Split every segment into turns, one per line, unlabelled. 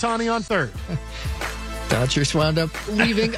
Ohtani on third.
Dodgers wound up leaving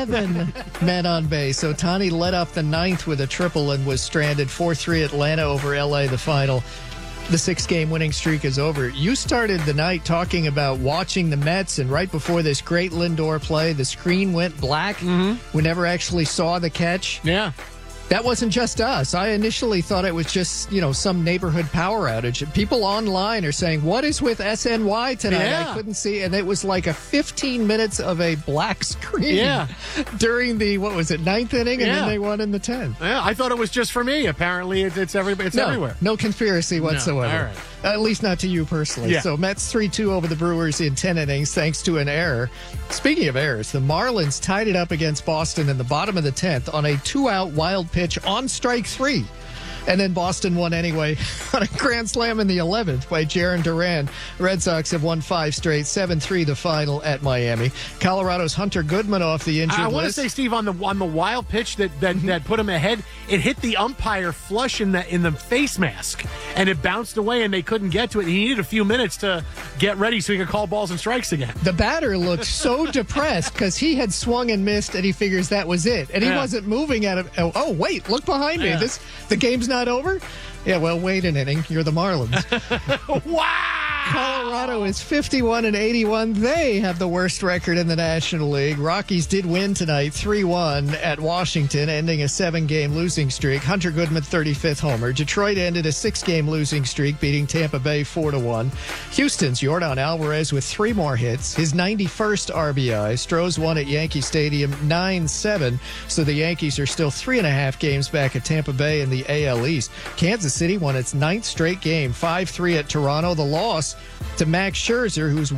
11 men on base. Ohtani led off the ninth with a triple and was stranded. 4-3 Atlanta over L.A. the final. The 6-game winning streak is over. You started the night talking about watching the Mets, and right before this great Lindor play, the screen went black. Mm-hmm. We never actually saw the catch.
Yeah.
That wasn't just us. I initially thought it was just, some neighborhood power outage. People online are saying, what is with SNY tonight?
Yeah.
I couldn't see. And it was like a 15 minutes of a black screen during the, ninth inning? And then they won in the 10th.
Yeah, I thought it was just for me. Apparently, it's everywhere.
No conspiracy whatsoever.
No. All right.
At least not to you personally.
Yeah.
So Mets 3-2 over the Brewers in 10 innings thanks to an error. Speaking of errors, the Marlins tied it up against Boston in the bottom of the 10th on a 2-out wild pitch on strike 3. And then Boston won anyway on a grand slam in the 11th by Jarren Duran. Red Sox have won 5 straight, 7-3 the final at Miami. Colorado's Hunter Goodman off the injured list.
I want to say, Steve, on the wild pitch that put him ahead, it hit the umpire flush in the face mask, and it bounced away, and they couldn't get to it. He needed a few minutes to get ready so he could call balls and strikes again.
The batter looked so depressed because he had swung and missed, and he figures that was it. And he wasn't moving at it. Oh, wait, look behind me. The game's not over? Yeah, well, wait an inning. You're the Marlins.
Wow!
Colorado is 51-81. They have the worst record in the National League. Rockies did win tonight 3-1 at Washington, ending a 7-game losing streak. Hunter Goodman, 35th homer. Detroit ended a 6-game losing streak, beating Tampa Bay 4-1. Houston's Yordan Alvarez with 3 more hits, his 91st RBI. Stros won at Yankee Stadium 9-7, so the Yankees are still 3.5 games back at Tampa Bay in the AL East. Kansas City won its 9th straight game, 5-3 at Toronto. The loss to Max Scherzer, who's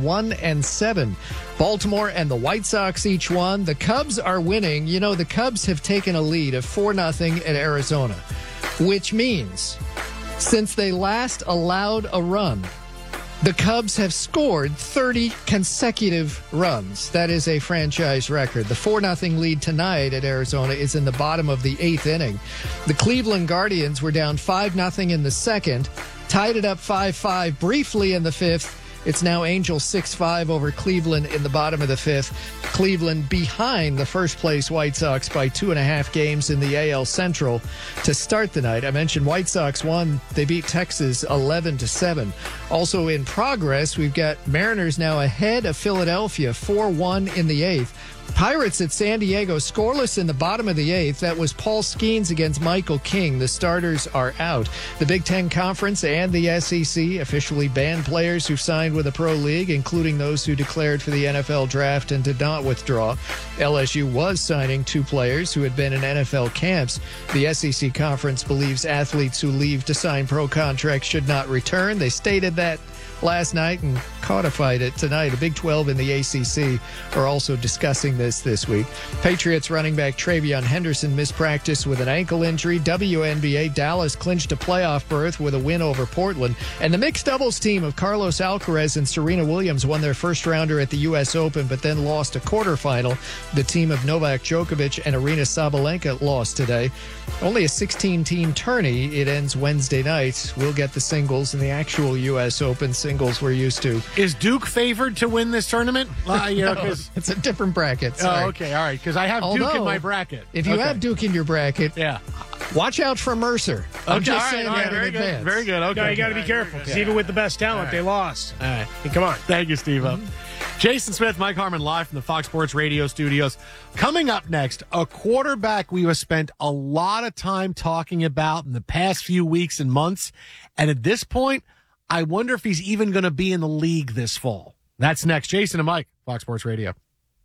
1-7. Baltimore and the White Sox each won. The Cubs are winning. The Cubs have taken a lead of 4-0 at Arizona, which means since they last allowed a run, the Cubs have scored 30 consecutive runs. That is a franchise record. The 4-0 lead tonight at Arizona is in the bottom of the 8th inning. The Cleveland Guardians were down 5-0 in the second, tied it up 5-5 briefly in the 5th. It's now Angels 6-5 over Cleveland in the bottom of the 5th. Cleveland behind the first-place White Sox by 2.5 games in the AL Central to start the night. I mentioned White Sox won. They beat Texas 11-7. Also in progress, we've got Mariners now ahead of Philadelphia 4-1 in the 8th. Pirates at San Diego scoreless in the bottom of the 8th. That was Paul Skeens against Michael King. The starters are out. The Big Ten Conference and the SEC officially banned players who signed with a pro league, including those who declared for the NFL draft and did not withdraw. LSU was signing 2 players who had been in NFL camps. The SEC Conference believes athletes who leave to sign pro contracts should not return. They stated that last night and codified it tonight. The Big 12 and the ACC are also discussing this week. Patriots running back Travion Henderson missed practice with an ankle injury. WNBA, Dallas clinched a playoff berth with a win over Portland. And the mixed doubles team of Carlos Alcaraz and Serena Williams won their first rounder at the U.S. Open, but then lost a quarterfinal. The team of Novak Djokovic and Aryna Sabalenka lost today. Only a 16-team tourney. It ends Wednesday night. We'll get the singles in the actual U.S. Open singles we're used to.
Is Duke favored to win this tournament?
No, it's a different bracket. Sorry.
Oh, okay, all right, because I have Duke in my bracket.
If you have Duke in your bracket, watch out for Mercer. I'm just saying that in advance.
Very good. Okay.
No, you got to be careful, because even with the best talent, they lost.
All right.
Hey, come on.
Thank you, Steve. Jason Smith, Mike Harmon, live from the Fox Sports Radio studios. Coming up next, a quarterback we have spent a lot of time talking about in the past few weeks and months. And at this point, I wonder if he's even going to be in the league this fall. That's next. Jason and Mike, Fox Sports Radio.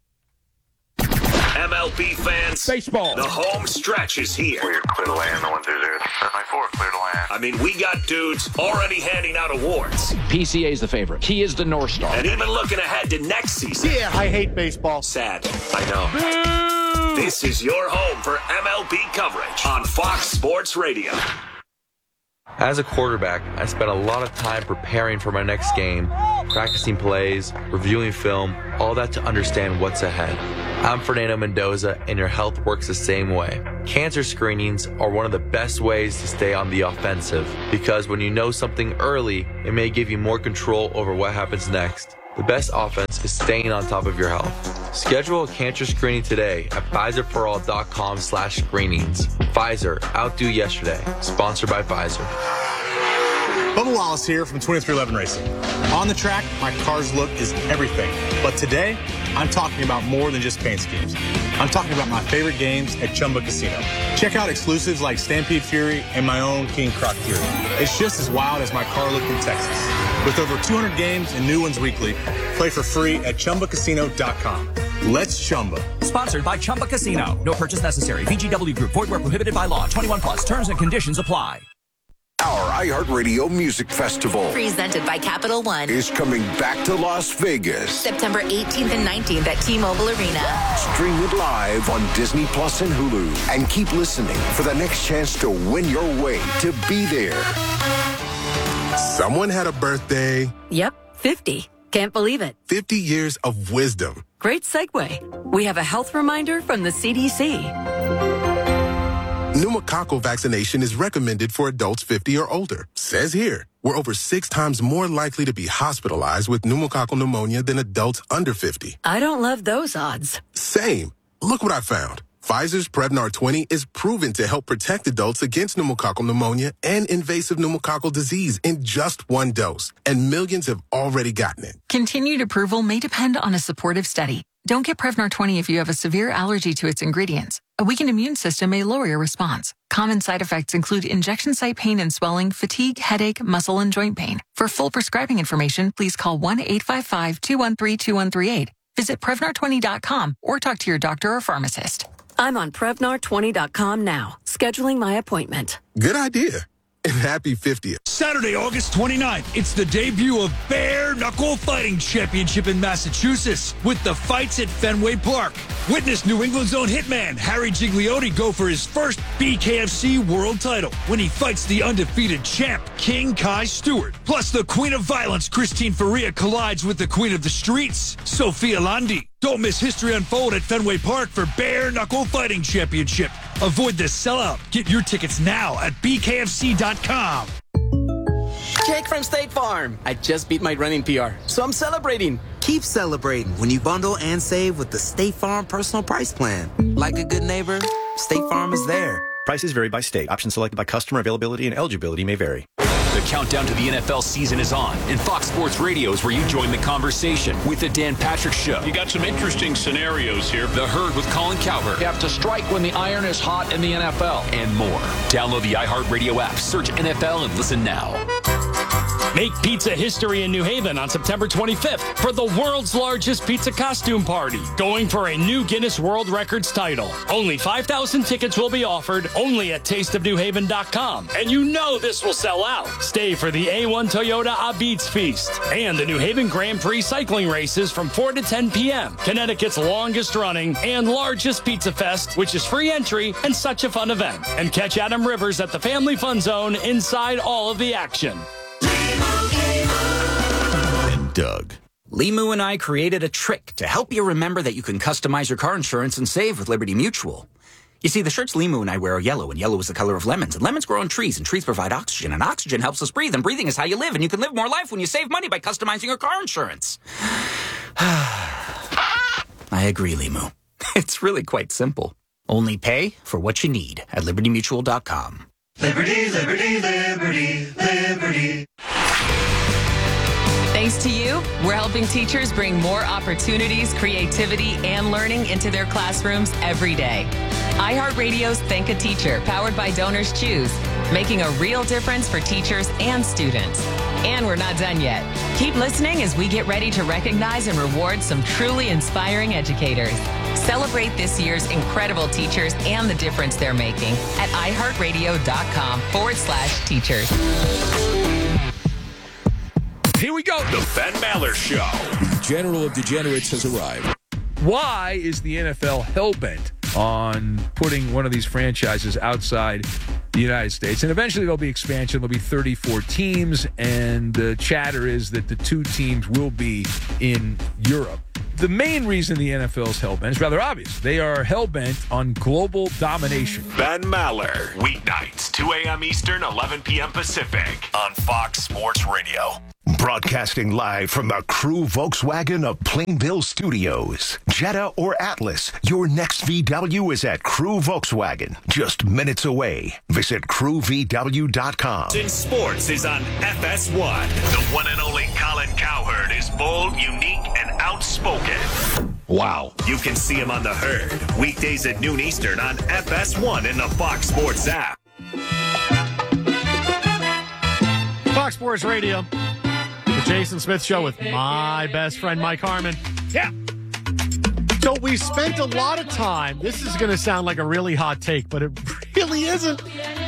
MLB fans,
baseball.
The home stretch is here.
Weird, clear the land, no one through there. That's my 4, clear the land.
I mean, we got dudes already handing out awards.
PCA is the favorite. He is the North Star.
And even looking ahead to next season.
Yeah, I hate baseball.
Sad, I know.
Boo!
This is your home for MLB coverage on Fox Sports Radio.
As a quarterback, I spent a lot of time preparing for my next game, practicing plays, reviewing film, all that to understand what's ahead. I'm Fernando Mendoza, and your health works the same way. Cancer screenings are one of the best ways to stay on the offensive, because when you know something early, it may give you more control over what happens next. The best offense is staying on top of your health. Schedule a cancer screening today at PfizerForAll.com/screenings. Pfizer, outdo yesterday. Sponsored by Pfizer.
Bubba Wallace here from 2311 Racing. On the track, my car's look is everything. But today, I'm talking about more than just paint schemes. I'm talking about my favorite games at Chumba Casino. Check out exclusives like Stampede Fury and my own King Croc Fury. It's just as wild as my car look in Texas. With over 200 games and new ones weekly, play for free at ChumbaCasino.com. Let's Chumba.
Sponsored by Chumba Casino. No purchase necessary. VGW Group. Void where prohibited by law. 21 plus. Terms and conditions apply.
Our iHeartRadio Music Festival,
presented by Capital One,
is coming back to Las Vegas.
September 18th and 19th at T-Mobile Arena.
Stream it live on Disney Plus and Hulu. And keep listening for the next chance to win your way to be there.
Someone had a birthday.
Yep, 50. Can't believe it.
50 years of wisdom.
Great segue. We have a health reminder from the CDC.
Pneumococcal vaccination is recommended for adults 50 or older. Says here, we're over 6 times more likely to be hospitalized with pneumococcal pneumonia than adults under 50.
I don't love those odds.
Same. Look what I found. Pfizer's Prevnar 20 is proven to help protect adults against pneumococcal pneumonia and invasive pneumococcal disease in just 1 dose. And millions have already gotten it.
Continued approval may depend on a supportive study. Don't get Prevnar 20 if you have a severe allergy to its ingredients. A weakened immune system may lower your response. Common side effects include injection site pain and swelling, fatigue, headache, muscle, and joint pain. For full prescribing information, please call 1-855-213-2138. Visit Prevnar20.com or talk to your doctor or pharmacist.
I'm on Prevnar20.com now, scheduling my appointment.
Good idea. And happy 50th.
Saturday, August 29th, it's the debut of Bare Knuckle Fighting Championship in Massachusetts with the fights at Fenway Park. Witness New England's own hitman Harry Gigliotti go for his first BKFC world title when he fights the undefeated champ King Kai Stewart. Plus, the Queen of Violence Christine Faria collides with the Queen of the Streets, Sophia Landi. Don't miss history unfold at Fenway Park for Bare Knuckle Fighting Championship. Avoid the sellout. Get your tickets now at BKFC.com.
Jake from State Farm. I just beat my running PR, so I'm celebrating.
Keep celebrating when you bundle and save with the State Farm Personal Price Plan. Like a good neighbor, State Farm is there.
Prices vary by state. Options selected by customer. Availability and eligibility may vary.
The countdown to the NFL season is on, and Fox Sports Radio is where you join the conversation with the Dan Patrick Show.
You got some interesting scenarios here.
The Herd with Colin Cowherd.
You have to strike when the iron is hot in the NFL.
And more. Download the iHeartRadio app, search NFL, and listen now.
Make pizza history in New Haven on September 25th for the world's largest pizza costume party, going for a new Guinness World Records title. Only 5,000 tickets will be offered, only at tasteofnewhaven.com. And you know this will sell out. Stay for the A1 Toyota Abitz Feast and the New Haven Grand Prix cycling races from 4 to 10 p.m. Connecticut's longest running and largest pizza fest, which is free entry and such a fun event. And catch Adam Rivers at the Family Fun Zone inside all of the action.
And Doug.
Limu and I created a trick to help you remember that you can customize your car insurance and save with Liberty Mutual. You see, the shirts Limu and I wear are yellow, and yellow is the color of lemons, and lemons grow on trees, and trees provide oxygen, and oxygen helps us breathe, and breathing is how you live, and you can live more life when you save money by customizing your car insurance. I agree, Limu. It's really quite simple. Only pay for what you need at LibertyMutual.com.
Liberty, liberty, liberty, liberty.
Thanks to you, we're helping teachers bring more opportunities, creativity, and learning into their classrooms every day. iHeartRadio's Think a Teacher, powered by Donors Choose, making a real difference for teachers and students. And we're not done yet. Keep listening as we get ready to recognize and reward some truly inspiring educators. Celebrate this year's incredible teachers and the difference they're making at iHeartRadio.com/teachers.
Here we go. The Ben Maller Show.
The General of Degenerates has arrived.
Why is the NFL hell-bent on putting one of these franchises outside the United States? And eventually there'll be expansion. There'll be 34 teams, and the chatter is that the 2 teams will be in Europe. The main reason the NFL is hell-bent is rather obvious. They are hell-bent on global domination.
Ben Maller. Weeknights, 2 a.m. Eastern, 11 p.m. Pacific on Fox Sports Radio.
Broadcasting live from the Crew Volkswagen of Plainville Studios. Jetta or Atlas, your next VW is at Crew Volkswagen. Just minutes away. Visit crewvw.com.
In sports is on FS1. The one and only Colin Cowherd is bold, unique, and outspoken.
Wow.
You can see him on The Herd, weekdays at noon Eastern on FS1 in the Fox Sports app.
Fox Sports Radio. The Jason Smith Show with my best friend, Mike Harmon.
Yeah.
So we spent a lot of time. This is going to sound like a really hot take, but it really isn't.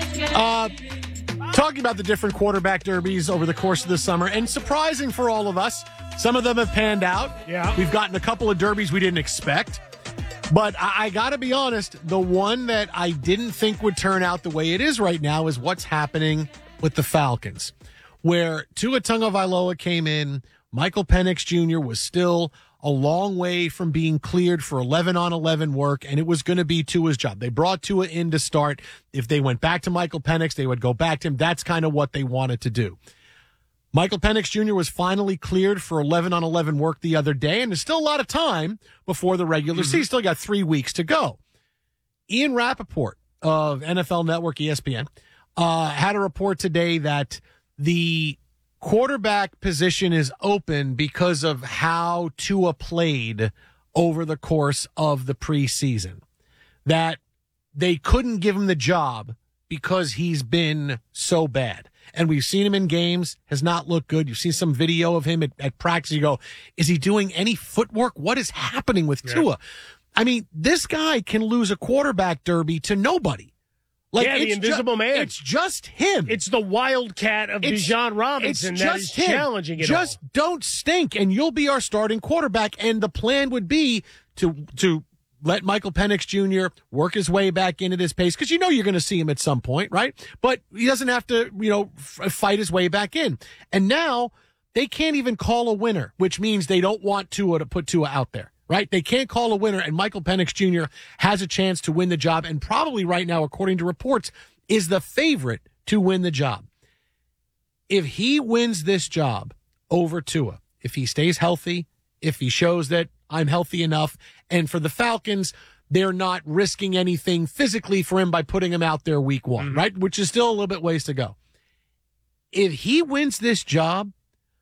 Talking about the different quarterback derbies over the course of the summer, and surprising for all of us, some of them have panned out.
Yeah.
We've gotten a couple of derbies we didn't expect. But I got to be honest, the one that I didn't think would turn out the way it is right now is what's happening with the Falcons, where Tua Tagovailoa came in. Michael Penix Jr. was still a long way from being cleared for 11-on-11 work, and it was going to be Tua's job. They brought Tua in to start. If they went back to Michael Penix, they would go back to him. That's kind of what they wanted to do. Michael Penix Jr. was finally cleared for 11-on-11 work the other day, and there's still a lot of time before the regular season. Still got 3 weeks to go. Ian Rappaport of NFL Network, ESPN, had a report today that the quarterback position is open because of how Tua played over the course of the preseason. That they couldn't give him the job because he's been so bad. And we've seen him in games, has not looked good. You've seen some video of him at practice. You go, is he doing any footwork? What is happening with Tua? I mean, this guy can lose a quarterback derby to nobody.
Like, the invisible man.
It's just him.
It's the wildcat of Bijan Robinson that is challenging it all.
Just don't stink, and you'll be our starting quarterback. And the plan would be to let Michael Penix Jr. work his way back into this pace, because you know you're going to see him at some point, right? But he doesn't have to, fight his way back in. And now they can't even call a winner, which means they don't want Tua to put Tua out there. Right? They can't call a winner, and Michael Penix Jr. has a chance to win the job, and probably right now, according to reports, is the favorite to win the job. If he wins this job over Tua, if he stays healthy, if he shows that I'm healthy enough, and for the Falcons, they're not risking anything physically for him by putting him out there week one, right? Which is still a little bit ways to go. If he wins this job,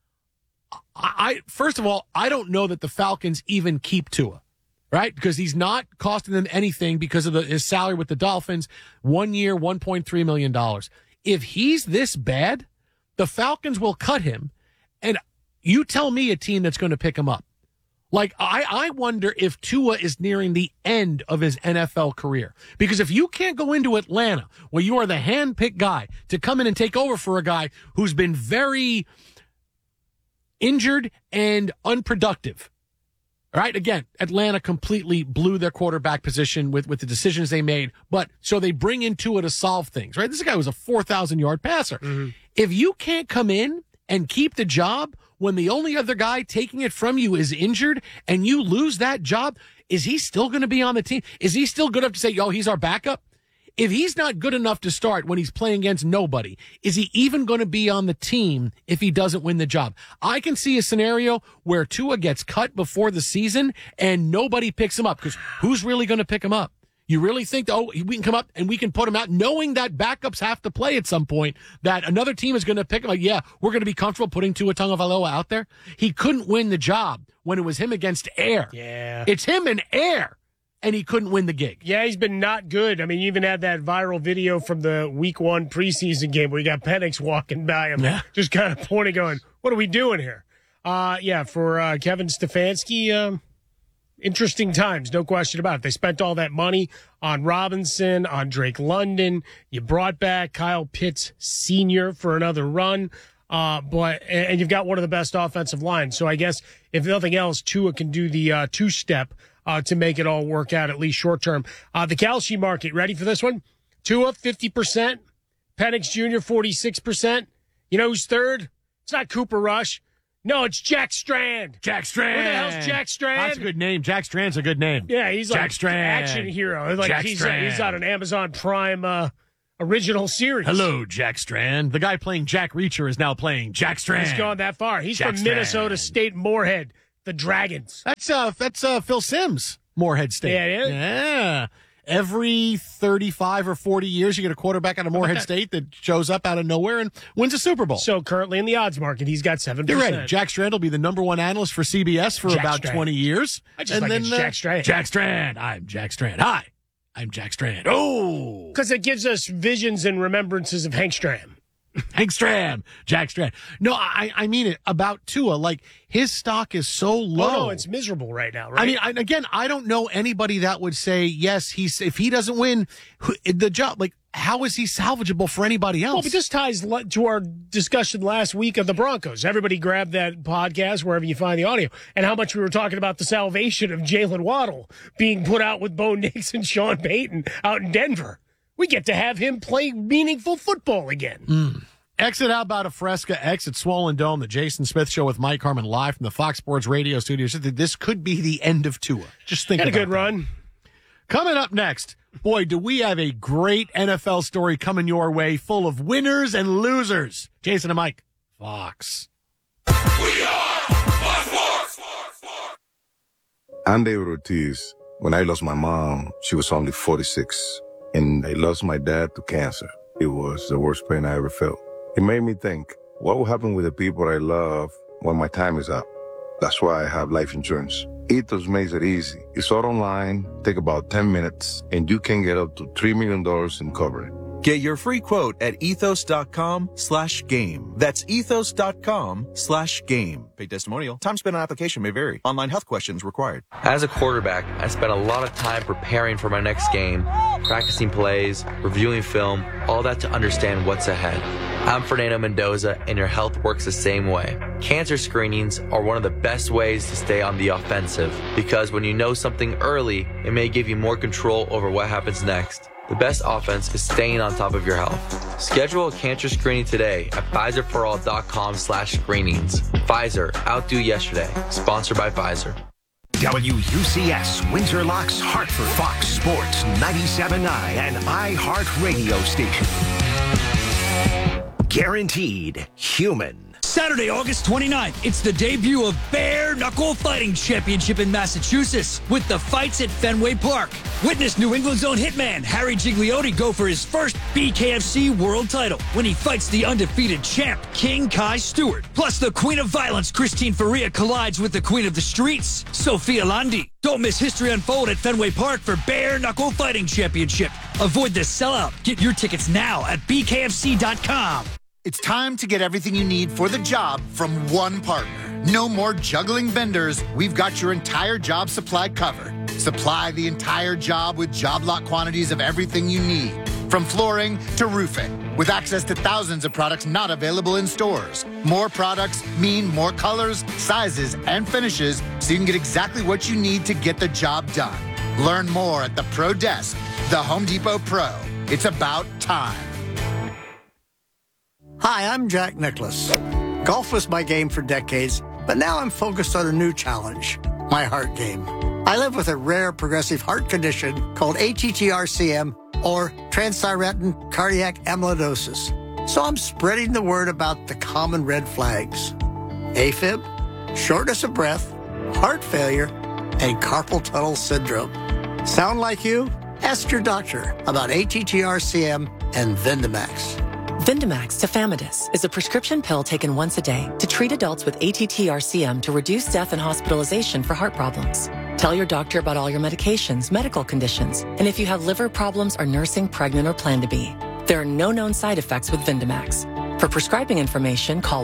first of all, I don't know that the Falcons even keep Tua, right? Because he's not costing them anything because of his salary with the Dolphins. 1 year, $1.3 million. If he's this bad, the Falcons will cut him. And you tell me a team that's going to pick him up. Like, I wonder if Tua is nearing the end of his NFL career. Because if you can't go into Atlanta, where you are the hand-picked guy to come in and take over for a guy who's been very injured and unproductive. All right. Again, Atlanta completely blew their quarterback position with the decisions they made. But so they bring in Tua to solve things, right? This guy was a 4,000-yard passer. If you can't come in and keep the job when the only other guy taking it from you is injured and you lose that job, is he still going to be on the team? Is he still good enough to say, he's our backup? If he's not good enough to start when he's playing against nobody, is he even going to be on the team if he doesn't win the job? I can see a scenario where Tua gets cut before the season and nobody picks him up, because who's really going to pick him up? You really think, we can come up and we can put him out, knowing that backups have to play at some point, that another team is going to pick him up? Yeah, we're going to be comfortable putting Tua Tagovailoa out there. He couldn't win the job when it was him against air.
Yeah.
It's him and air. And he couldn't win the gig.
Yeah, he's been not good. I mean, you even had that viral video from the week 1 preseason game where you got Penix walking by him, just kind of pointing, going, what are we doing here? For Kevin Stefanski, interesting times, no question about it. They spent all that money on Robinson, on Drake London. You brought back Kyle Pitts Sr. for another run. And you've got one of the best offensive lines. So I guess, if nothing else, Tua can do the two-step to make it all work out, at least short term. The Kalshi market, ready for this one? Tua, 50%. Penix Jr., 46%. You know who's third? It's not Cooper Rush. No, it's Jack Strand.
Jack Strand.
Who the hell's Jack Strand?
That's a good name. Jack Strand's a good name.
Yeah, he's
Jack
like
Strand.
Action hero. Like
Jack
he's
Strand.
on an Amazon Prime original series.
Hello, Jack Strand. The guy playing Jack Reacher is now playing Jack Strand.
He's gone that far. He's
Jack
from
Strand.
Minnesota State Moorhead, the Dragons.
That's Phil Simms, Moorhead State.
Yeah, it is.
Yeah. Every 35 or 40 years, you get a quarterback out of Moorhead State that shows up out of nowhere and wins a Super Bowl.
So currently in the odds market, he's got 7%.
You're ready. Jack Strand will be the number one analyst for CBS for
Jack
about
Strand.
20 years.
I just like it's Jack Strand.
Jack Strand. I'm Jack Strand. Hi, I'm Jack Strand. Oh!
Because it gives us visions and remembrances of Hank Stram.
Hank Stram, Jack Strand. No, I mean it about Tua. Like, his stock is so low.
Oh, no, it's miserable right now, right?
I mean, again, I don't know anybody that would say, yes, if he doesn't win the job, like, how is he salvageable for anybody else?
Well, but this ties to our discussion last week of the Broncos. Everybody grab that podcast wherever you find the audio, and how much we were talking about the salvation of Jalen Waddle being put out with Bo Nix and Sean Payton out in Denver. We get to have him play meaningful football again.
Exit out about a Fresca, exit Swollen Dome, the Jason Smith Show with Mike Harmon live from the Fox Sports Radio studios. This could be the end of Tua. Just think about it.
Had a good run.
Coming up next, boy, do we have a great NFL story coming your way, full of winners and losers. Jason and Mike, Fox.
We are Fox Sports.
I'm David Ortiz. When I lost my mom, she was only 46. And I lost my dad to cancer. It was the worst pain I ever felt. It made me think, what will happen with the people I love when my time is up? That's why I have life insurance. Ethos makes it easy. It's all online, take about 10 minutes, and you can get up to $3 million in coverage.
Get your free quote at ethos.com/game. That's ethos.com/game. Paid testimonial. Time spent on application may vary. Online health questions required.
As a quarterback, I spent a lot of time preparing for my next game, practicing plays, reviewing film, all that to understand what's ahead. I'm Fernando Mendoza, and your health works the same way. Cancer screenings are one of the best ways to stay on the offensive, because when you know something early, it may give you more control over what happens next. The best offense is staying on top of your health. Schedule a cancer screening today at PfizerForAll.com/screenings. Pfizer, outdo yesterday. Sponsored by Pfizer.
WUCS, Windsor Locks, Hartford, Fox Sports 97.9 and iHeartRadio station. Guaranteed human.
Saturday, August 29th, it's the debut of Bare Knuckle Fighting Championship in Massachusetts with the fights at Fenway Park. Witness New England's own hitman, Harry Gigliotti, go for his first BKFC world title when he fights the undefeated champ, King Kai Stewart. Plus, the Queen of Violence, Christine Faria, collides with the Queen of the Streets, Sophia Landi. Don't miss history unfold at Fenway Park for Bare Knuckle Fighting Championship. Avoid the sellout. Get your tickets now at BKFC.com.
It's time to get everything you need for the job from one partner. No more juggling vendors. We've got your entire job supply covered. Supply the entire job with job lot quantities of everything you need, from flooring to roofing, with access to thousands of products not available in stores. More products mean more colors, sizes, and finishes, so you can get exactly what you need to get the job done. Learn more at the Pro Desk, the Home Depot Pro. It's about time.
Hi, I'm Jack Nicklaus. Golf was my game for decades, but now I'm focused on a new challenge, my heart game. I live with a rare progressive heart condition called ATTR-CM, or transthyretin cardiac amyloidosis. So I'm spreading the word about the common red flags: AFib, shortness of breath, heart failure, and carpal tunnel syndrome. Sound like you? Ask your doctor about ATTR-CM and Vindamax.
Vindamax tafamidis is a prescription pill taken once a day to treat adults with ATTR-CM to reduce death and hospitalization for heart problems. Tell your doctor about all your medications, medical conditions, and if you have liver problems, are nursing, pregnant, or plan to be. There are no known side effects with Vindamax. For prescribing information, call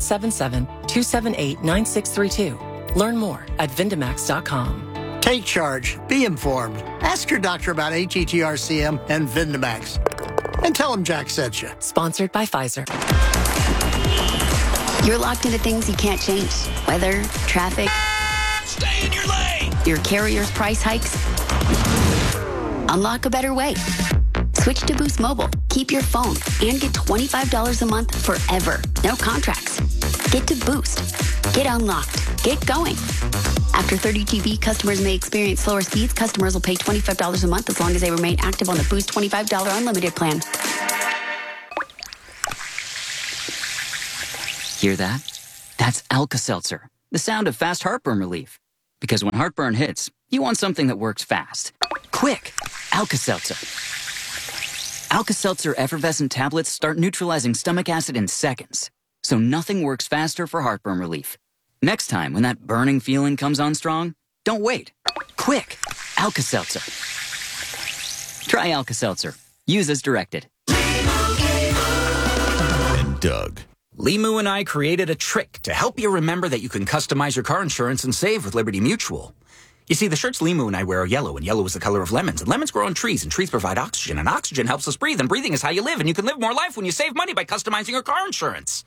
1-877-278-9632. Learn more at Vindamax.com.
Take charge. Be informed. Ask your doctor about ATTR-CM and Vindamax. And tell him Jack sent you.
Sponsored by Pfizer.
You're locked into things you can't change. Weather, traffic.
Stay in your lane!
Your carrier's price hikes. Unlock a better way. Switch to Boost Mobile. Keep your phone and get $25 a month forever. No contracts. Get to Boost. Get unlocked. Get going. After 30 GB, customers may experience slower speeds. Customers will pay $25 a month as long as they remain active on the Boost $25 unlimited plan.
Hear that? That's Alka-Seltzer, the sound of fast heartburn relief. Because when heartburn hits, you want something that works fast. Quick, Alka-Seltzer. Alka-Seltzer effervescent tablets start neutralizing stomach acid in seconds. So nothing works faster for heartburn relief. Next time when that burning feeling comes on strong, don't wait. Quick, Alka-Seltzer. Try Alka-Seltzer. Use as directed.
And Doug.
Limu and I created a trick to help you remember that you can customize your car insurance and save with Liberty Mutual. You see, the shirts Limu and I wear are yellow, and yellow is the color of lemons. And lemons grow on trees, and trees provide oxygen. And oxygen helps us breathe, and breathing is how you live. And you can live more life when you save money by customizing your car insurance.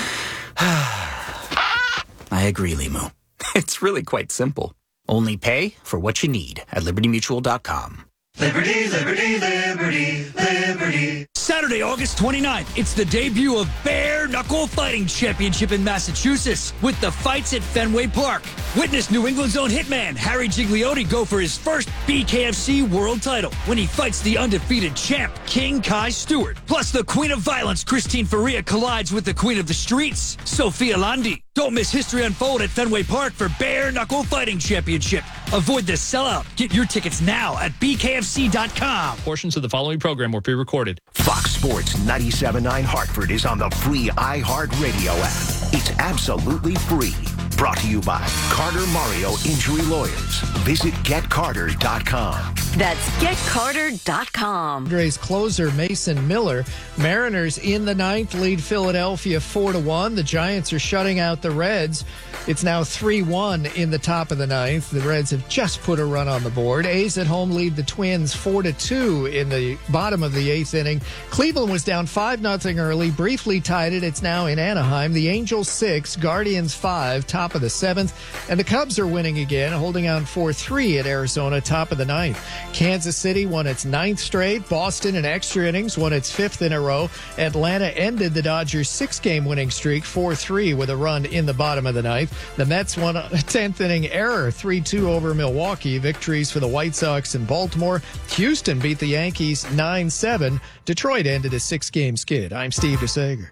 I agree, Limu. It's really quite simple. Only pay for what you need at LibertyMutual.com.
Liberty, liberty, liberty, liberty.
Saturday, August 29th, it's the debut of Bare Knuckle Fighting Championship in Massachusetts with the fights at Fenway Park. Witness New England's own hitman, Harry Gigliotti, go for his first BKFC world title when he fights the undefeated champ, King Kai Stewart. Plus, the Queen of Violence, Christine Faria, collides with the Queen of the Streets, Sophia Landi. Don't miss history unfold at Fenway Park for Bare Knuckle Fighting Championship. Avoid the sellout. Get your tickets now at BKFC.com.
Portions of the following program were pre-recorded.
Fox Sports 97.9 Hartford is on the free iHeartRadio app. It's absolutely free. Brought to you by Carter Mario Injury Lawyers. Visit GetCarter.com.
That's GetCarter.com.
Padres closer Mason Miller. Mariners in the ninth lead Philadelphia 4-1. The Giants are shutting out the Reds. It's now 3-1 in the top of the ninth. The Reds have just put a run on the board. A's at home lead the Twins 4-2 in the bottom of the eighth inning. Cleveland was down 5-0 early, briefly tied it. It's now in Anaheim. The Angels 6, Guardians 5, top of the seventh. And the Cubs are winning again, holding on 4-3 at Arizona, top of the ninth. Kansas City won its ninth straight. Boston in extra innings won its fifth in a row. Atlanta ended the Dodgers' six-game winning streak 4-3 with a run in the bottom of the ninth. The Mets won a 10th inning error 3-2 over Milwaukee. Victories for the White Sox and Baltimore. Houston beat the Yankees 9-7. Detroit ended a six-game skid. I'm Steve DeSager.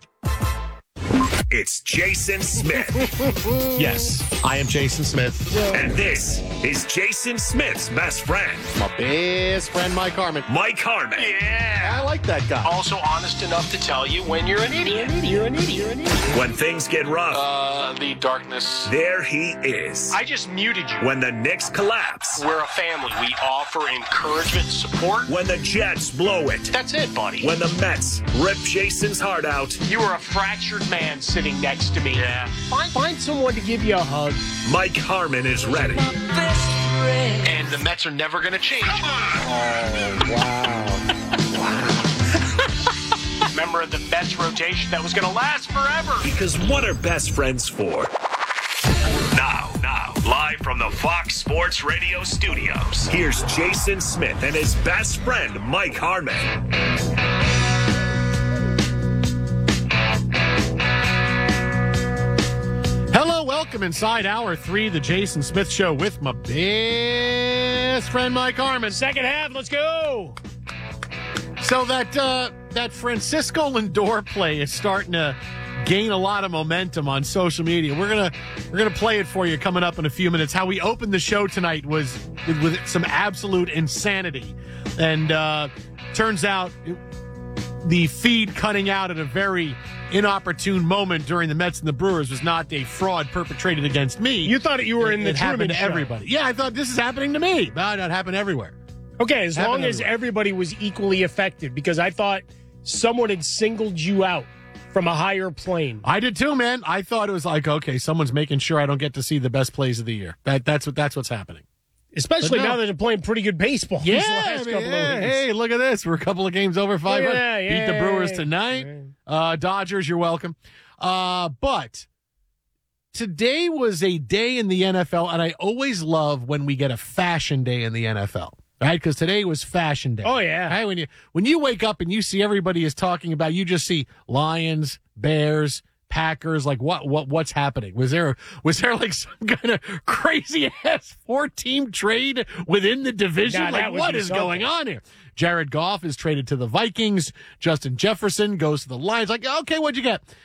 It's Jason Smith.
Yes, I am Jason Smith.
And this is Jason Smith's best friend.
My best friend, Mike Harmon.
Mike Harmon.
Yeah, I like that guy.
Also honest enough to tell you when you're an idiot. You're an idiot.
When things get rough.
The darkness.
There he is.
I just muted you.
When the Knicks collapse.
We're a family. We offer encouragement and support.
When the Jets blow it.
That's it, buddy.
When the Mets rip Jason's heart out.
You are a fractured man sitting next to me. Yeah. Find someone to give you a hug.
Mike Harmon is ready.
And the Mets are never going to change.
Oh, wow.
Remember the Mets rotation that was going to last forever.
Because what are best friends for? Now, live from the Fox Sports Radio studios, here's Jason Smith and his best friend, Mike Harmon.
Welcome inside Hour 3, the Jason Smith Show with my best friend Mike Harmon.
Second half, let's go.
So that Francisco Lindor play is starting to gain a lot of momentum on social media. We're gonna play it for you coming up in a few minutes. How we opened the show tonight was with some absolute insanity, and turns out the feed cutting out at a very inopportune moment during the Mets and the Brewers was not a fraud perpetrated against me.
You thought you were in the
It happened
Truman
to
Show.
everybody. Yeah, I thought this is happening to me. No, it happened everywhere.
Okay, as long as everybody was equally affected, because I thought someone had singled you out from a higher plane.
I did too, man. I thought it was like, okay, someone's making sure I don't get to see the best plays of the year. That's what's happening.
Especially now that they're playing pretty good baseball.
Yeah,
these last couple of weeks.
Hey, look at this. We're a couple of games over 500.
Yeah,
Beat the Brewers tonight. Dodgers, you're welcome. But today was a day in the NFL, and I always love when we get a fashion day in the NFL. Right, because today was fashion day.
Oh yeah.
Right? When you wake up and you see everybody is talking about, you just see Lions, Bears, Packers. Like what's happening? Was there like some kind of crazy ass 4-team trade within the division? Like what is going on here? Jared Goff is traded to the Vikings. Justin Jefferson goes to the Lions. Like, okay, what'd you get?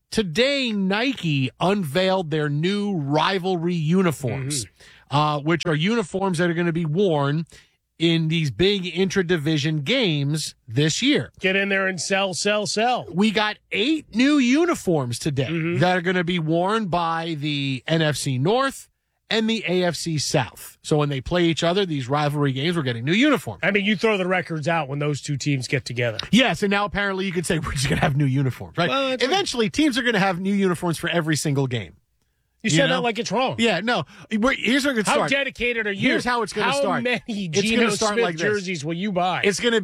today Nike unveiled their new rivalry uniforms, which are uniforms that are going to be worn in these big intra-division games this year.
Get in there and sell.
We got 8 new uniforms today that are going to be worn by the NFC North and the AFC South. So when they play each other, these rivalry games, we're getting new uniforms.
I mean, you throw the records out when those two teams get together.
Yes, and now apparently you could say we're just going to have new uniforms, right?
Well,
eventually, teams are going to have new uniforms for every single game.
You said that like it's wrong.
Yeah, no. Here's where it's going to start.
How dedicated are you?
Here's how it's going to start.
How many Geno Smith jerseys will you buy?
It's going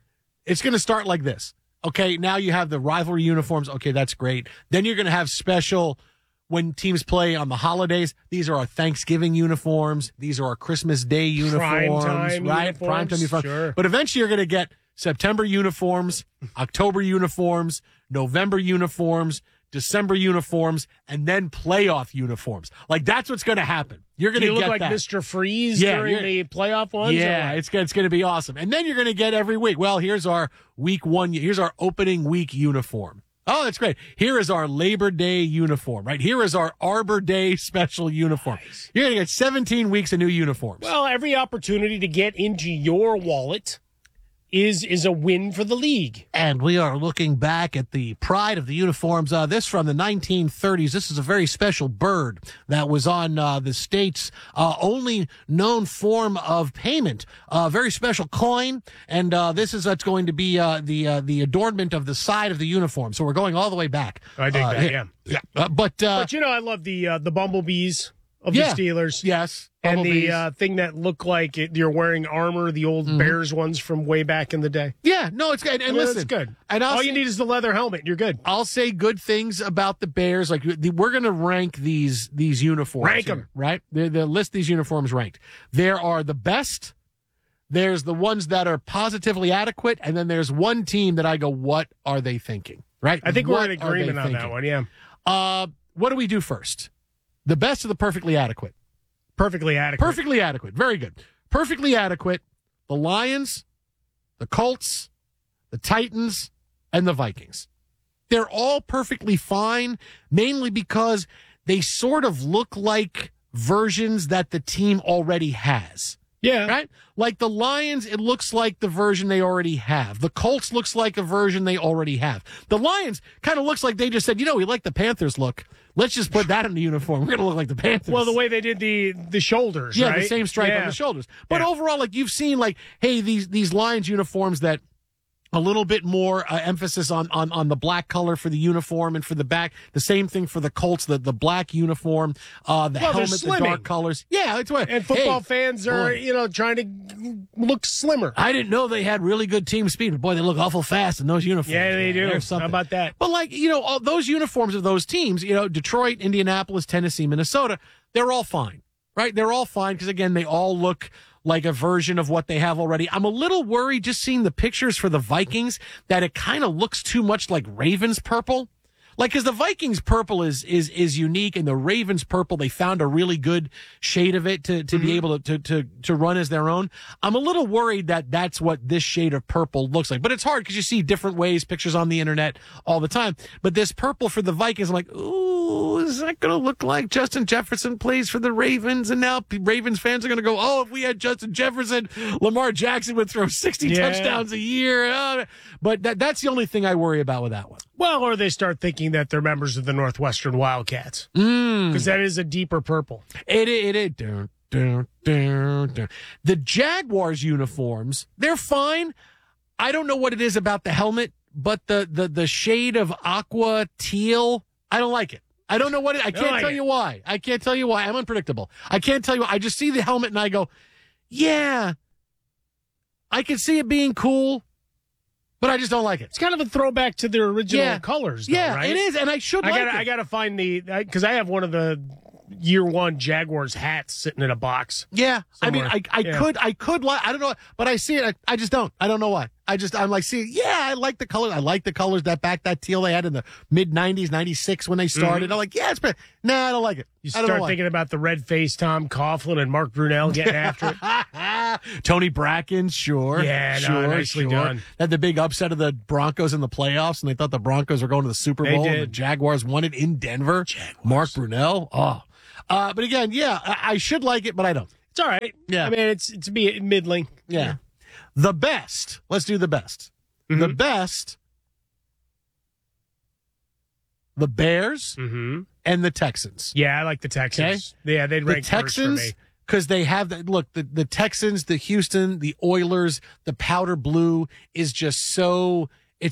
to start like this. Okay, now you have the rivalry uniforms. Okay, that's great. Then you're going to have special when teams play on the holidays. These are our Thanksgiving uniforms. These are our Christmas Day uniforms. Primetime uniforms.
Sure.
But eventually you're going to get September uniforms, October uniforms, November uniforms, December uniforms, and then playoff uniforms. Like, that's what's going to happen. You're going to get
look like
that.
Mr. Freeze during the playoff ones?
Yeah, it's going to be awesome. And then you're going to get every week. Well, here's our week 1. Here's our opening week uniform. Oh, that's great. Here is our Labor Day uniform, right? Here is our Arbor Day special uniform. Nice. You're going to get 17 weeks of new uniforms.
Well, every opportunity to get into your wallet is a win for the league.
And we are looking back at the pride of the uniforms. This from the 1930s. This is a very special bird that was on the state's only known form of payment. Very special coin. And this is what's going to be the adornment of the side of the uniform. So we're going all the way back.
I dig that,
yeah. But
you know, I love the bumblebees of the Steelers.
Yes.
And the thing that looked like you're wearing armor, the old Bears ones from way back in the day.
Yeah, no, it's good. And listen,
it's good.
And
all you need is the leather helmet. You're good.
I'll say good things about the Bears. Like, we're going to rank these uniforms.
Rank them.
Right? They'll list these uniforms ranked. There are the best. There's the ones that are positively adequate. And then there's one team that I go, what are they thinking? Right?
I think we're in agreement on that one, yeah.
What do we do first? The best or the perfectly adequate?
Perfectly adequate.
Perfectly adequate. Very good. Perfectly adequate. The Lions, the Colts, the Titans, and the Vikings. They're all perfectly fine, mainly because they sort of look like versions that the team already has.
Yeah.
Right? Like the Lions, it looks like the version they already have. The Colts looks like a version they already have. The Lions kind of looks like they just said, we like the Panthers look. Let's just put that in the uniform. We're going to look like the Panthers.
Well, the way they did the shoulders,
yeah,
right?
The same stripe on the shoulders. But overall, like, you've seen, like, hey, these Lions uniforms that a little bit more emphasis on the black color for the uniform and for the back. The same thing for the Colts, the black uniform, the helmet, the dark colors. Yeah, it's what.
And football fans are, trying to look slimmer.
I didn't know they had really good team speed, but boy, they look awful fast in those uniforms.
Yeah, they do. How about that?
But like, all those uniforms of those teams, Detroit, Indianapolis, Tennessee, Minnesota, they're all fine, right? They're all fine because, again, they all look like a version of what they have already. I'm a little worried just seeing the pictures for the Vikings that it kind of looks too much like Ravens purple. Like, because the Vikings purple is unique, and the Ravens purple, they found a really good shade of it to be able to run as their own. I'm a little worried that that's what this shade of purple looks like. But it's hard because you see different ways, pictures on the internet all the time. But this purple for the Vikings, I'm like, ooh, is that going to look like Justin Jefferson plays for the Ravens? And now Ravens fans are going to go, oh, if we had Justin Jefferson, Lamar Jackson would throw 60 touchdowns a year. But that's the only thing I worry about with that one.
Well, or they start thinking that they're members of the Northwestern Wildcats. Because that is a deeper purple.
It is. The Jaguars uniforms, they're fine. I don't know what it is about the helmet, but the shade of aqua teal, I don't like it. I don't know what it, I can't tell you why. I can't tell you why. I'm unpredictable. I can't tell you why. I just see the helmet and I go, yeah, I can see it being cool. But I just don't like it.
It's kind of a throwback to their original colors, though, right?
It is, and I should like it.
I got to find because I have one of the year one Jaguars hats sitting in a box.
Yeah,
somewhere.
I mean, I could like, I don't know, but I see it. I just don't. I don't know why. I'm like, I like the colors. I like the colors that teal they had in the mid 90s, 96 when they started. I'm like, it's pretty. Nah, I don't like it.
You start thinking about the red-faced Tom Coughlin and Mark Brunell getting after it.
Tony Bracken, sure.
Yeah, no, nicely done.
Had the big upset of the Broncos in the playoffs, and they thought the Broncos were going to the Super Bowl. And the Jaguars won it in Denver. Mark Brunell. But again, yeah, I should like it, but I don't.
It's all right.
Yeah.
I mean, it's middling.
Yeah. The best. Let's do the best. Mm-hmm. The best. The Bears and the Texans.
Yeah, I like the Texans. Okay? Yeah, they'd rank first for me.
Because they have the Texans, the Houston, the Oilers, the powder blue is just so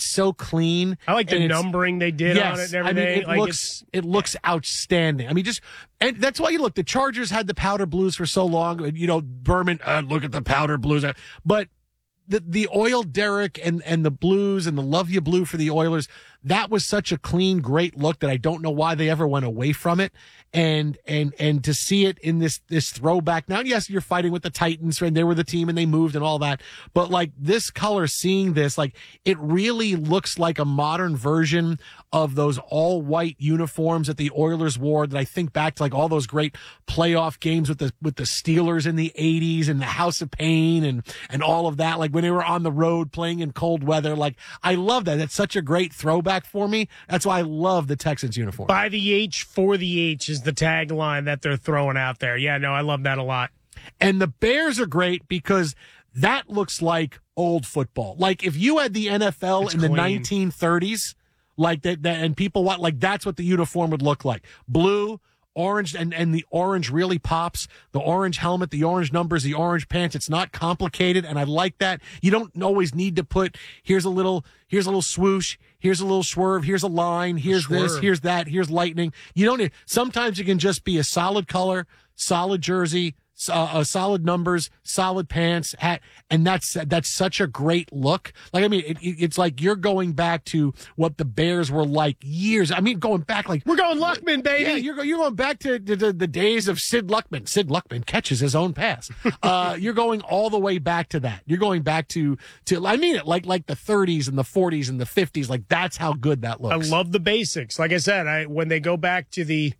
clean.
I like the numbering they did on it and everything.
I mean, it looks outstanding. I mean, and that's why you look. The Chargers had the powder blues for so long. You know, Berman, look at the powder blues, but the oil derrick and the blues and the love you blue for the Oilers, that was such a clean, great look that I don't know why they ever went away from it. And to see it in this throwback now, yes, you're fighting with the Titans and they were the team and they moved and all that. But like this color, seeing this, like it really looks like a modern version of those all white uniforms that the Oilers wore that I think back to like all those great playoff games with the Steelers in the 80s and the House of Pain and all of that. Like when they were on the road playing in cold weather, like I love that. That's such a great throwback for me. That's why I love the Texans uniform.
By the H for the H is the tagline that they're throwing out there. Yeah, no, I love that a lot.
And the Bears are great because that looks like old football. Like if you had the NFL
It's
in
clean.
the 1930s, like that, and people want, like that's what the uniform would look like. Blue, orange, and the orange really pops. The orange helmet, the orange numbers, the orange pants. It's not complicated, and I like that. You don't always need to put here's a little swoosh, here's a little swerve, here's a line, here's this, here's that, here's lightning. You don't need. Sometimes it can just be a solid color, solid jersey, solid numbers, solid pants, hat, and that's such a great look. Like I mean, it's like you're going back to what the Bears were like years. I mean, going back like
we're going Luckman, baby.
Yeah, you're going back to the days of Sid Luckman. Sid Luckman catches his own pass. You're going all the way back to that. You're going back to I mean it like the 30s and the 40s and the 50s. Like that's how good that looks.
I love the basics. Like I said, when they go back to the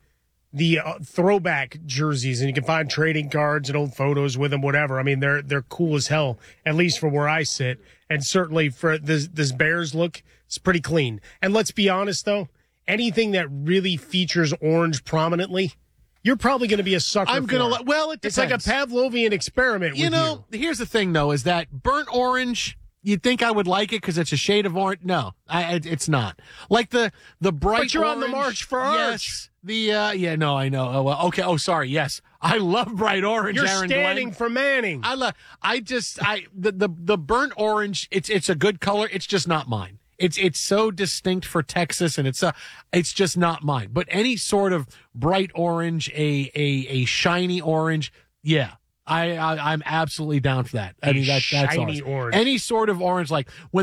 throwback jerseys, and you can find trading cards and old photos with them, whatever. I mean, they're cool as hell, at least from where I sit. And certainly for this Bears look, it's pretty clean. And let's be honest, though, anything that really features orange prominently, you're probably going to be a sucker.
Well, it depends.
It's like a Pavlovian experiment.
Here's the thing, though, is that burnt orange. You'd think I would like it because it's a shade of orange. No, it's not. Like the bright.
But you're
orange,
on the march for
yes, I know. Oh, well, okay. Oh, sorry. Yes, I love bright orange.
You're
Aaron
standing
Glenn.
for Manning.
The burnt orange. It's a good color. It's just not mine. It's so distinct for Texas, and it's just not mine. But any sort of bright orange, a shiny orange, yeah. I'm absolutely down for that. I mean, that's
shiny
ours.
orange.
Any sort of orange, like when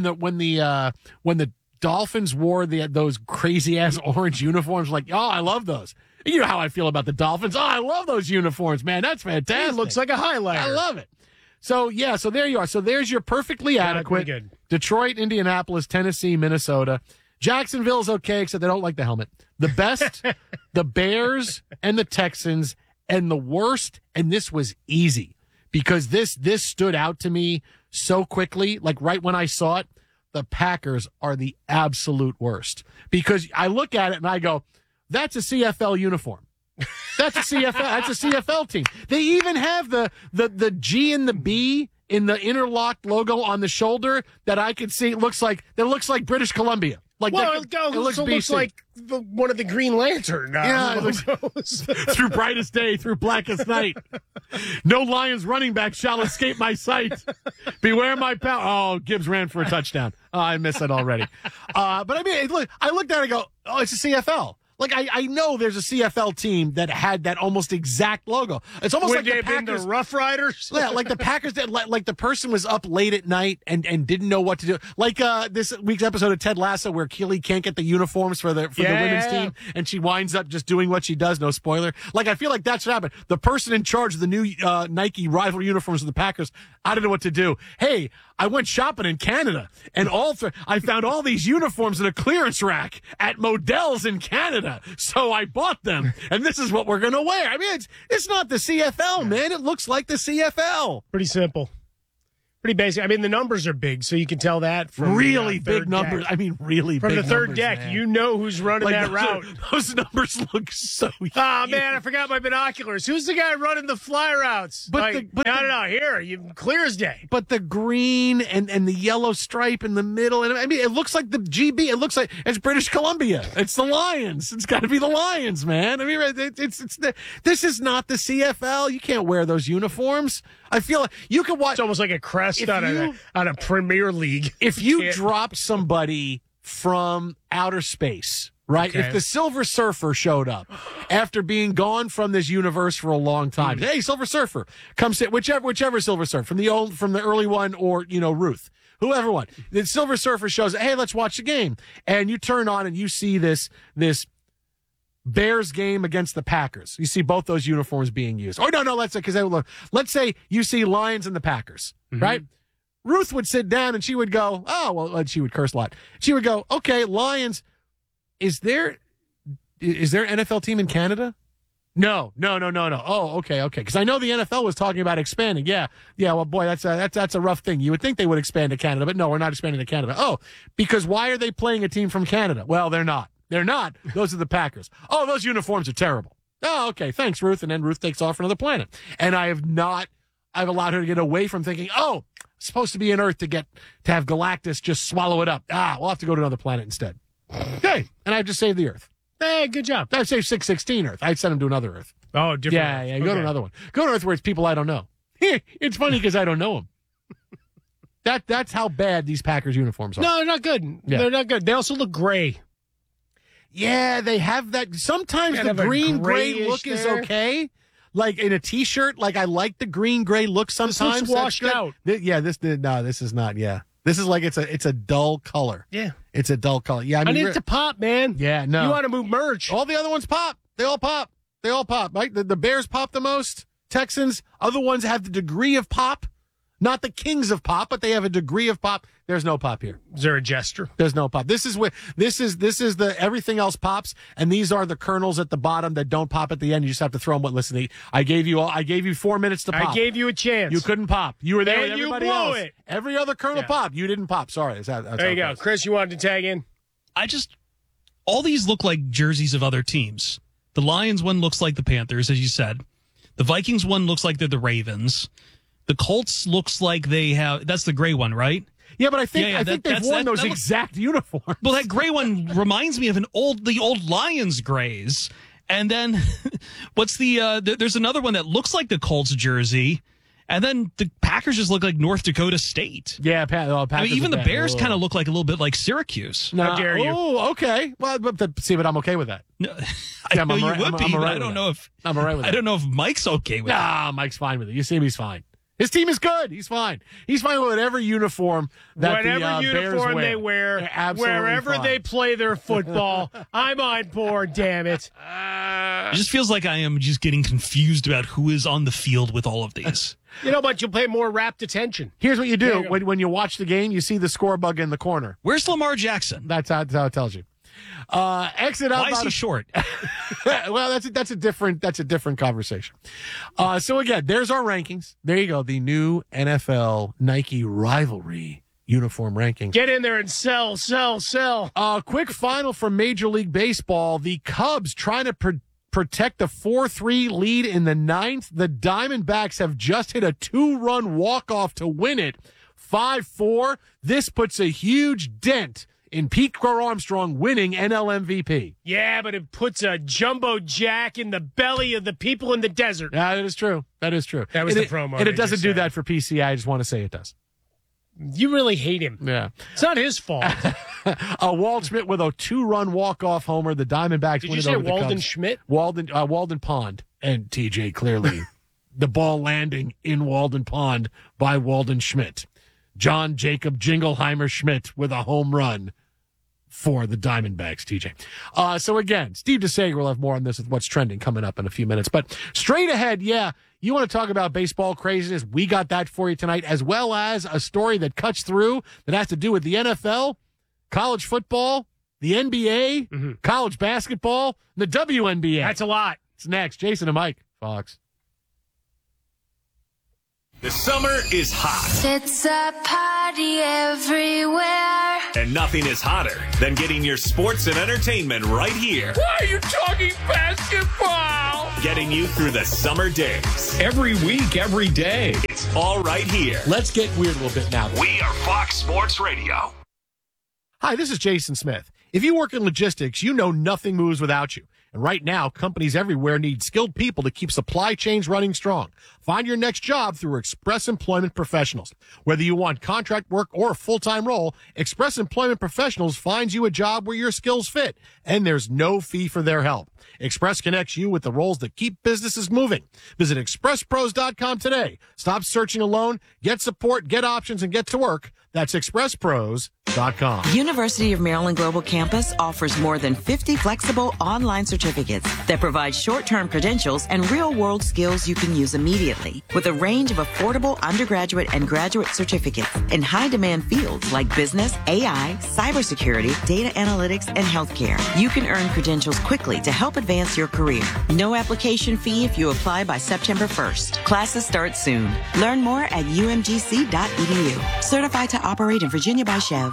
the Dolphins wore those crazy ass orange uniforms, like, oh, I love those. You know how I feel about the Dolphins. Oh, I love those uniforms, man. That's fantastic.
It looks like a highlighter.
I love it. So yeah, so there you are. So there's your perfectly adequate.
Good.
Detroit, Indianapolis, Tennessee, Minnesota. Jacksonville's okay, except they don't like the helmet. The best, the Bears and the Texans. And the worst, and this was easy because this stood out to me so quickly, like right when I saw it, the Packers are the absolute worst. Because I look at it and I go, that's a CFL uniform. That's a CFL team. They even have the G and the B in the interlocked logo on the shoulder that I could see looks like British Columbia. Like
it looks like one of the Green Lantern.
Through brightest day, through blackest night. No Lions running back shall escape my sight. Beware my power. Oh, Gibbs ran for a touchdown. Oh, I missed it already. But I mean, look, I looked at it and go, oh, it's a CFL. Like, I know there's a CFL team that had that almost exact logo. It's almost like the Packers.
The Rough Riders?
Yeah, like the Packers, like the person was up late at night and didn't know what to do. Like this week's episode of Ted Lasso where Keely can't get the uniforms for the women's team, and she winds up just doing what she does. No spoiler. Like, I feel like that's what happened. The person in charge of the new Nike rival uniforms of the Packers, I don't know what to do. Hey, I went shopping in Canada, and I found all these uniforms in a clearance rack at Modell's in Canada. So I bought them, and this is what we're going to wear. I mean, it's not the CFL, man. It looks like the CFL.
Pretty simple. Pretty basic. I mean, the numbers are big, so you can tell that from
really
the,
big
third
numbers.
deck.
I mean, really
from
big
the third
numbers,
deck.
man.
You know who's running that route.
Those numbers look so huge.
Oh, man, I forgot my binoculars. Who's the guy running the fly routes? No, here, clear as day.
But the green and the yellow stripe in the middle, and I mean, it looks like the GB. It looks like it's British Columbia. It's the Lions. It's got to be the Lions, man. I mean, this is not the CFL. You can't wear those uniforms. I feel like you could watch.
It's almost like a crest on a Premier League.
If you dropped somebody from outer space, right?
Okay.
If the Silver Surfer showed up after being gone from this universe for a long time, hey, Silver Surfer, come sit, whichever Silver Surfer, from the early one, or Ruth, whoever one. The Silver Surfer shows, hey, let's watch the game, and you turn on and you see this Bears game against the Packers. You see both those uniforms being used. Oh, no, let's say you see Lions and the Packers, right? Ruth would sit down and she would go, she would curse a lot. She would go, okay, Lions, is there an NFL team in Canada? No. Oh, okay. Because I know the NFL was talking about expanding. Yeah. Well, boy, that's a rough thing. You would think they would expand to Canada, but no, we're not expanding to Canada. Oh, because why are they playing a team from Canada? Well, they're not. They're not. Those are the Packers. Oh, those uniforms are terrible. Oh, okay. Thanks, Ruth. And then Ruth takes off for another planet. And I've allowed her to get away from thinking, oh, it's supposed to be an Earth to have Galactus just swallow it up. We'll have to go to another planet instead. Okay. And I've just saved the Earth.
Hey, good job.
I'd say 616 Earth. I'd send him to another Earth.
Oh, different.
Yeah. Go to another one. Go to Earth where it's people I don't know. It's funny because I don't know them. That's how bad these Packers uniforms are.
No, they're not good.
Yeah.
They're not good. They also look gray.
Yeah, they have that. Sometimes the green-gray look is okay. Like in a T-shirt, like I like the green-gray look sometimes.
This looks washed out.
This is not. Yeah, this is like it's a dull color.
Yeah,
it's a dull color. Yeah,
I need it to pop, man.
Yeah, no.
You want to move merch?
All the other ones pop. They all pop. Right? The Bears pop the most. Texans. Other ones have the degree of pop. Not the kings of pop, but they have a degree of pop. There's no pop here.
Is there a gesture?
There's no pop. This is the everything else pops, and these are the kernels at the bottom that don't pop at the end. You just have to throw them. Listen, I gave you 4 minutes to pop.
I gave you a chance.
You couldn't pop. You were there with everybody else.
You blew it.
Every other kernel popped. You didn't pop. Sorry.
There you go. Chris, you wanted to tag in?
All these look like jerseys of other teams. The Lions one looks like the Panthers, as you said. The Vikings one looks like they're the Ravens. The Colts looks like they have. That's the gray one, right?
Yeah, but I think they've worn those exact uniforms.
Well, that gray one reminds me of the old Lions grays. And then what's there's another one that looks like the Colts jersey. And then the Packers just look like North Dakota State.
Yeah,
even the Bears kind of look like a little bit like Syracuse.
How dare you? Oh, okay. Well, but I'm okay with that.
No, I know you would be, but I don't know if
I'm all right with that.
I don't know if Mike's okay with that.
Mike's fine with it. You see him, he's fine. His team is good. He's fine. He's fine with whatever uniform that
uniform
Bears
they wear, wherever
fine.
They play their football. I'm on board, damn it.
It just feels like I am just getting confused about who is on the field with all of these.
You know what? You'll pay more rapt attention.
Here's what you do. When you watch the game, you see the score bug in the corner.
Where's Lamar Jackson?
That's how it tells you. Exit out.
Why is he short?
Well, that's a different conversation. So again, there's our rankings. There you go. The new NFL Nike rivalry uniform rankings.
Get in there and sell.
Quick final from Major League Baseball. The Cubs trying to protect the 4-3 lead in the ninth. The Diamondbacks have just hit a 2-run walk-off to win it. 5-4. This puts a huge dent in Pete Crow Armstrong winning NL MVP.
Yeah, but it puts a jumbo jack in the belly of the people in the desert.
Yeah, that is true. That was
the promo.
And it doesn't do that for PCI. I just want to say it does.
You really hate him.
Yeah.
It's not his fault.
Walt Schmidt with a 2-run walk-off homer. The Diamondbacks
Did
win
you
it
say
over the
Walden
Cubs.
Schmidt?
Walden Pond. And TJ clearly. The ball landing in Walden Pond by Walden Schmidt. John Jacob Jingleheimer Schmidt with a home run for the Diamondbacks, TJ. So again, Steve DeSager will have more on this with what's trending coming up in a few minutes. But straight ahead, you want to talk about baseball craziness? We got that for you tonight, as well as a story that cuts through that has to do with the NFL, college football, the NBA, college basketball, the WNBA.
That's a lot.
It's next. Jason and Mike, Fox.
The summer is hot.
It's a party everywhere.
And nothing is hotter than getting your sports and entertainment right here.
Why are you talking basketball?
Getting you through the summer days.
Every week, every day.
It's all right here.
Let's get weird a little bit now.
We are Fox Sports Radio.
Hi, this is Jason Smith. If you work in logistics, you know nothing moves without you. And right now, companies everywhere need skilled people to keep supply chains running strong. Find your next job through Express Employment Professionals. Whether you want contract work or a full-time role, Express Employment Professionals finds you a job where your skills fit, and there's no fee for their help. Express connects you with the roles that keep businesses moving. Visit expresspros.com today. Stop searching alone, get support, get options, and get to work. That's expresspros.com.
University of Maryland Global Campus offers more than 50 flexible online certificates that provide short-term credentials and real-world skills you can use immediately. With a range of affordable undergraduate and graduate certificates in high-demand fields like business, AI, cybersecurity, data analytics, and healthcare, you can earn credentials quickly to help advance your career. No application fee if you apply by September 1st. Classes start soon. Learn more at umgc.edu. Certified to operate in Virginia by Chev.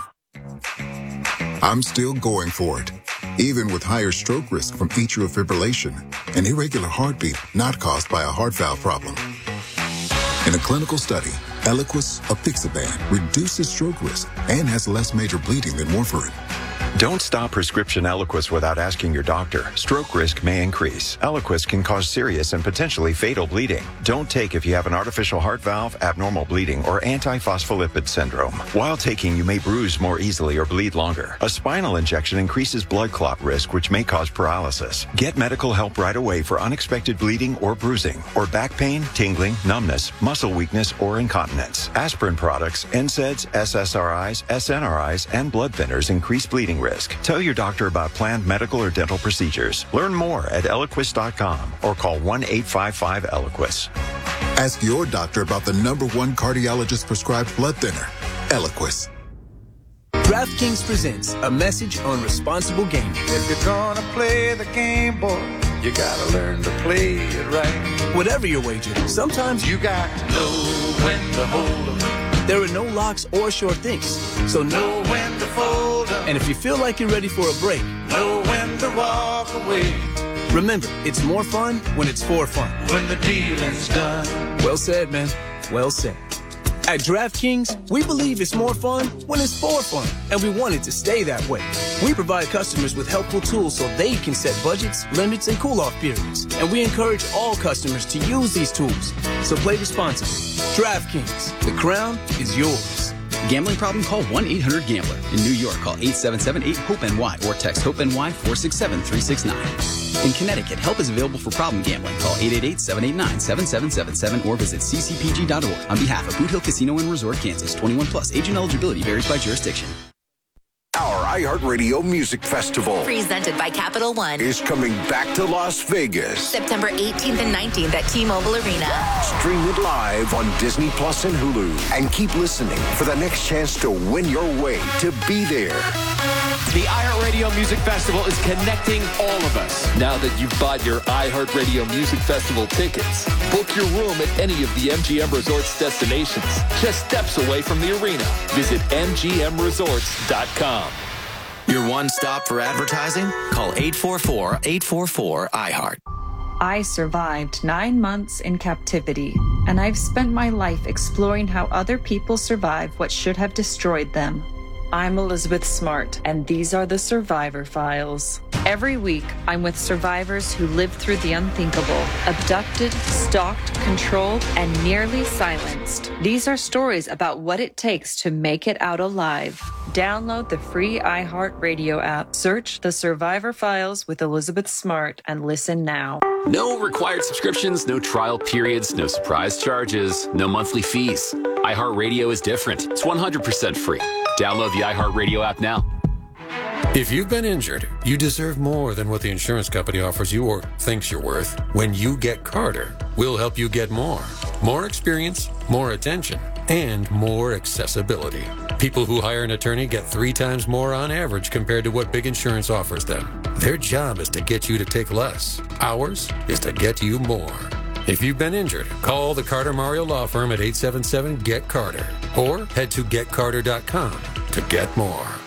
I'm still going for it, even with higher stroke risk from atrial fibrillation, an irregular heartbeat not caused by a heart valve problem. In a clinical study, Eliquis apixaban reduces stroke risk and has less major bleeding than warfarin.
Don't stop prescription Eliquis without asking your doctor. Stroke risk may increase. Eliquis can cause serious and potentially fatal bleeding. Don't take if you have an artificial heart valve, abnormal bleeding, or antiphospholipid syndrome. While taking, you may bruise more easily or bleed longer. A spinal injection increases blood clot risk, which may cause paralysis. Get medical help right away for unexpected bleeding or bruising, or back pain, tingling, numbness, muscle weakness, or incontinence. Aspirin products, NSAIDs, SSRIs, SNRIs, and blood thinners increase bleeding risk. Tell your doctor about planned medical or dental procedures. Learn more at Eliquis.com or call 1-855-ELIQUIS.
Ask your doctor about the #1 cardiologist prescribed blood thinner, Eliquis.
DraftKings presents a message on responsible gaming.
If you're gonna play the game, boy, you gotta learn to play it right.
Whatever your wager, sometimes
you got to know when to hold 'em.
There are no locks or sure things, so
know when to fold 'em.
And if you feel like you're ready for a break,
know when to walk away.
Remember, it's more fun when it's for fun.
When the dealing's done.
Well said, man. Well said. At DraftKings, we believe it's more fun when it's for fun, and we want it to stay that way. We provide customers with helpful tools so they can set budgets, limits, and cool-off periods. And we encourage all customers to use these tools. So play responsibly. DraftKings, the crown is yours.
Gambling problem? Call 1-800-GAMBLER. In New York, call 877-8-HOPE-NY or text HOPE-NY 467-369. In Connecticut, help is available for problem gambling. Call 888-789-7777 or visit ccpg.org. On behalf of Boot Hill Casino and Resort, Kansas, 21 plus. Age and eligibility varies by jurisdiction.
Our iHeartRadio Music Festival
Presented by Capital One
is coming back to Las Vegas.
September 18th and 19th at T-Mobile Arena.
Stream it live on Disney Plus and Hulu. And keep listening for the next chance to win your way to be there.
The iHeartRadio Music Festival is connecting all of us. Now that you've bought your iHeartRadio Music Festival tickets, book your room at any of the MGM Resorts destinations, just steps away from the arena. Visit MGMResorts.com.
Your one stop for advertising? Call 844-844-iHeart.
I survived 9 months in captivity, and I've spent my life exploring how other people survive what should have destroyed them. I'm Elizabeth Smart, and these are the Survivor Files. Every week, I'm with survivors who lived through the unthinkable, abducted, stalked, controlled, and nearly silenced. These are stories about what it takes to make it out alive. Download the free iHeartRadio app. Search The Survivor Files with Elizabeth Smart and listen now.
No required subscriptions, no trial periods, no surprise charges, no monthly fees. iHeartRadio is different. It's 100% free. Download the iHeartRadio app now.
If you've been injured, you deserve more than what the insurance company offers you or thinks you're worth. When you get Carter, we'll help you get more. More experience, more attention, and more accessibility. People who hire an attorney get 3 times more on average compared to what big insurance offers them. Their job is to get you to take less. Ours is to get you more. If you've been injured, call the Carter Mario Law Firm at 877-GET-CARTER or head to getcarter.com to get more.